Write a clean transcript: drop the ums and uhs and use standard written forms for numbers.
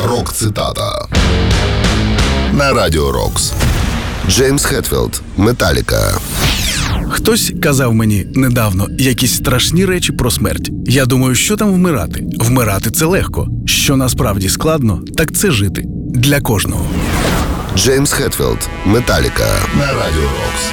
Рок-цитата на Радіо Рокс. Джеймс Хетфілд, Металіка. Хтось казав мені недавно якісь страшні речі про смерть. Я думаю, що там вмирати? Вмирати – це легко. Що насправді складно, так це жити. Для кожного. Джеймс Хетфілд, Металіка на Радіо Рокс.